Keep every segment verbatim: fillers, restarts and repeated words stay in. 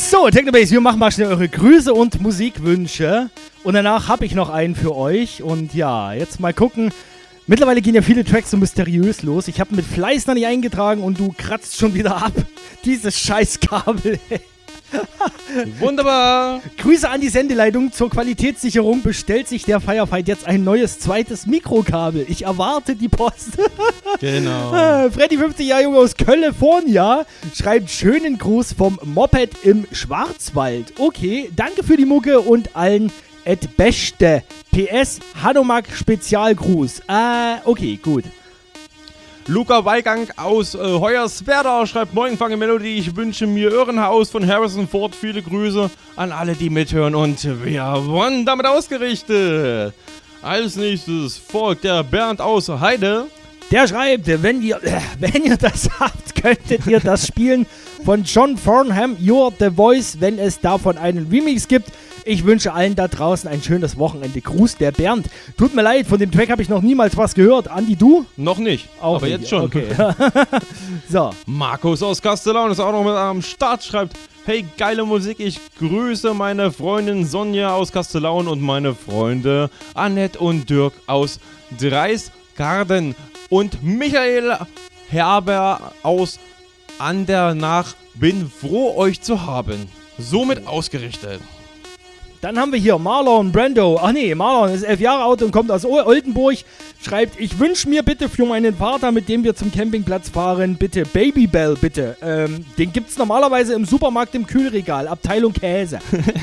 So, Technobase, wir machen mal schnell eure Grüße und Musikwünsche. Und danach habe ich noch einen für euch. Und ja, jetzt mal gucken. Mittlerweile gehen ja viele Tracks so mysteriös los. Ich habe mit Fleiß noch nicht eingetragen und du kratzt schon wieder ab. Dieses Scheißkabel. Wunderbar. Grüße an die Sendeleitung. Zur Qualitätssicherung bestellt sich der Firefight jetzt ein neues zweites Mikrokabel. Ich erwarte die Post. Genau. Freddy, fünfzig Jahre Junge aus California, schreibt schönen Gruß vom Moped im Schwarzwald. Okay, danke für die Mucke und allen et beste. P S Hanomag Spezialgruß. Äh, okay, gut. Luca Weigang aus äh, Hoyerswerda schreibt: Moin, Fange Melodie, ich wünsche mir Irrenhaus von Harrison Ford. Viele Grüße an alle, die mithören, und wir waren damit ausgerichtet. Als nächstes folgt der Bernd aus Heide. Der schreibt, wenn ihr, äh, wenn ihr das habt, könntet ihr das spielen von John Farnham, You're the Voice, wenn es davon einen Remix gibt. Ich wünsche allen da draußen ein schönes Wochenende. Gruß, der Bernd. Tut mir leid, von dem Track habe ich noch niemals was gehört. Andi, du? Noch nicht, auch aber nicht. Jetzt schon. Okay. So. Markus aus Castellan ist auch noch mit am Start, schreibt: Hey, geile Musik, ich grüße meine Freundin Sonja aus Castellan und meine Freunde Annette und Dirk aus Dreisgarten und Michael Herber aus Andernach. Bin froh, euch zu haben. Somit ausgerichtet. Dann haben wir hier Marlon Brando. Ach nee, Marlon ist elf Jahre alt und kommt aus Oldenburg. Schreibt: Ich wünsche mir bitte für meinen Vater, mit dem wir zum Campingplatz fahren, bitte Babybel, bitte. Ähm, den gibt's normalerweise im Supermarkt im Kühlregal, Abteilung Käse.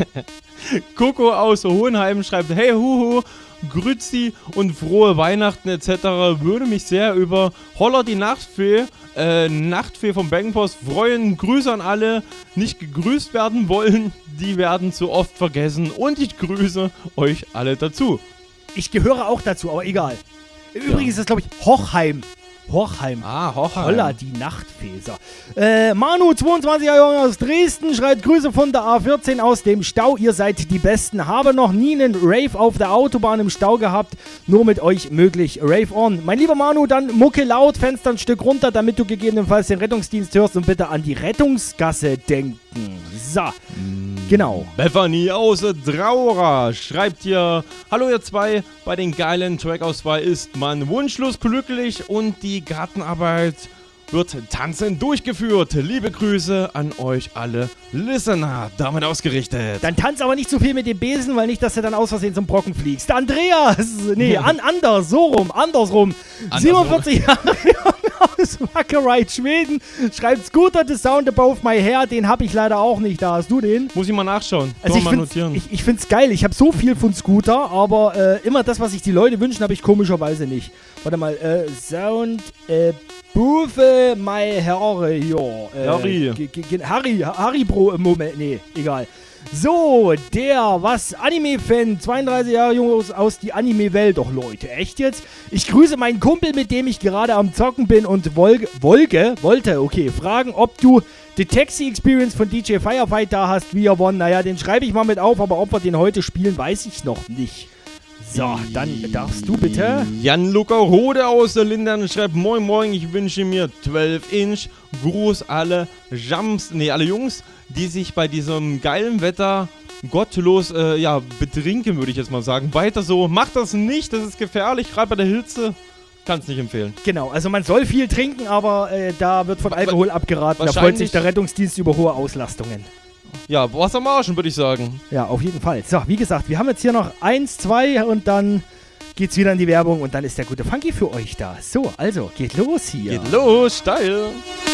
Coco aus Hohenheim schreibt: Hey Huhu, Grüezi und frohe Weihnachten et cetera. Würde mich sehr über Holler die Nachtfee, äh, Nachtfee vom Bangpost freuen. Grüße an alle, nicht gegrüßt werden wollen. Die werden zu oft vergessen und ich grüße euch alle dazu. Ich gehöre auch dazu, aber egal. Übrigens ja. ist das, glaube ich, Hochheim. Hochheim. Ah, Hochheim. Holla, die Nachtfeser. Äh, Manu, zweiundzwanzig Jahre aus Dresden, schreibt: Grüße von der A vierzehn aus dem Stau. Ihr seid die Besten. Habe noch nie einen Rave auf der Autobahn im Stau gehabt. Nur mit euch möglich. Rave on. Mein lieber Manu, dann Mucke laut, Fenster ein Stück runter, damit du gegebenenfalls den Rettungsdienst hörst und bitte an die Rettungsgasse denken. So. Mm. Genau. Bethany aus Draura schreibt hier: Hallo ihr zwei, bei den geilen Trackauswahl ist man wunschlos glücklich und die Gartenarbeit wird tanzend durchgeführt. Liebe Grüße an euch alle Listener, damit ausgerichtet. Dann tanz aber nicht zu viel mit dem Besen, weil nicht, dass du dann aus Versehen zum Brocken fliegst. Andreas, nee, an, anders, so rum, andersrum. Anders siebenundvierzig Jahre aus Wackerite, Schweden, schreibt: Scooter the Sound Above My Hair, den habe ich leider auch nicht da. Hast du den? Muss ich mal nachschauen. Also ich, mal notieren. ich, ich find's geil, ich habe so viel von Scooter, aber äh, immer das, was sich die Leute wünschen, habe ich komischerweise nicht. Warte mal, äh, Sound Above My Hair, ja. Äh, Harry. G- G- Harry, Harry Bro, Moment, nee, egal. So, der, was, Anime-Fan, zweiunddreißig Jahre jung aus, aus die Anime-Welt. Doch Leute, echt jetzt? Ich grüße meinen Kumpel, mit dem ich gerade am Zocken bin und Wolge, Wolge, wollte, okay, fragen, ob du die Taxi-Experience von D J Firefight da hast, wie er won. Naja, den schreibe ich mal mit auf, aber ob wir den heute spielen, weiß ich noch nicht. So, dann darfst du bitte. Jan-Luca Rode aus der Lindern schreibt: Moin Moin, ich wünsche mir zwölf Inch. Gruß alle Jumps, nee, alle Jungs, die sich bei diesem geilen Wetter gottlos, äh, ja, betrinken, würde ich jetzt mal sagen. Weiter so, macht das nicht, das ist gefährlich, gerade bei der Hitze. Kann es nicht empfehlen. Genau, also man soll viel trinken, aber äh, da wird von Alkohol abgeraten. Da freut sich der Rettungsdienst über hohe Auslastungen. Ja, Wasser am Arschen, würde ich sagen. Ja, auf jeden Fall. So, wie gesagt, wir haben jetzt hier noch eins, zwei und dann geht's wieder in die Werbung und dann ist der gute Funky für euch da. So, also, geht los hier. Geht los, steil.